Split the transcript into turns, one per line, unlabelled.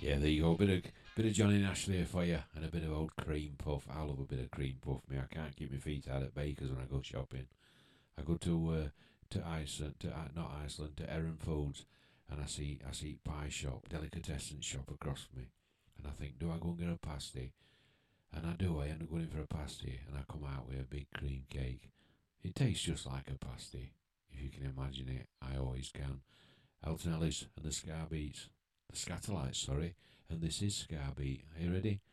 Yeah, there you go. Bit of Johnny Nash there for you, and a bit of old cream puff. I love a bit of cream puff. Me, I can't keep my feet out at Bakers when I go shopping. I go to Iceland, not Iceland, to Erin Foods, and I see pie shop, delicatessen shop across from me, and I think, do I go and get a pasty? And I do. I end up going for a pasty, and I come out with a big cream cake. It tastes just like a pasty, if you can imagine it. I always can. Elton Ellis and the Scar Beats, the Scatterlights, sorry, and this is Scar Beat. Are you ready?